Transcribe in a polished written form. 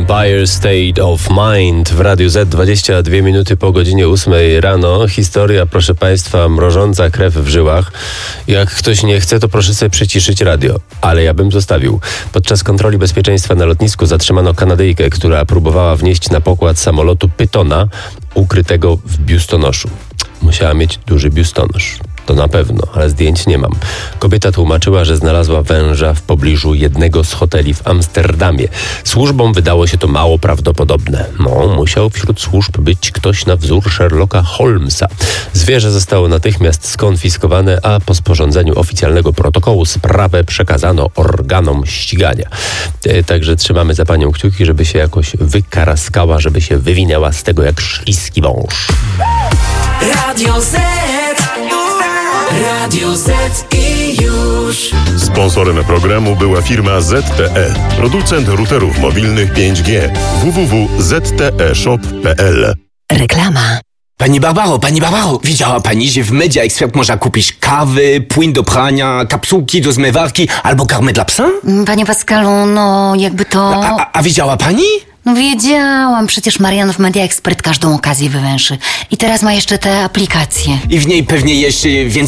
Empire State of Mind w Radiu Z, 22 minuty po godzinie 8 rano. Historia, proszę Państwa, mrożąca krew w żyłach. Jak ktoś nie chce, to proszę sobie przyciszyć radio. Ale ja bym zostawił. Podczas kontroli bezpieczeństwa na lotnisku zatrzymano Kanadyjkę, która próbowała wnieść na pokład samolotu pytona ukrytego w biustonoszu. Musiała mieć duży biustonosz. To na pewno, ale zdjęć nie mam. Kobieta tłumaczyła, że znalazła węża w pobliżu jednego z hoteli w Amsterdamie. Służbom wydało się to mało prawdopodobne. Musiał wśród służb być ktoś na wzór Sherlocka Holmesa. Zwierzę zostało natychmiast skonfiskowane, a po sporządzeniu oficjalnego protokołu sprawę przekazano organom ścigania. Także trzymamy za panią kciuki, żeby się jakoś wykaraskała, żeby się wywinęła z tego jak śliski wąż. Radio Z. Radio Z i już. Sponsorem programu była firma ZTE, producent routerów mobilnych 5G. www.zteshop.pl. Reklama. Pani Barbaro, widziała pani, że w Media Expert można kupić kawy, płyn do prania, kapsułki do zmywarki albo karmę dla psa? Panie Pascalu, jakby to... A widziała pani? Wiedziałam, przecież Marian w Media Expert każdą okazję wywęszy. I teraz ma jeszcze te aplikacje. I w niej pewnie jeszcze więcej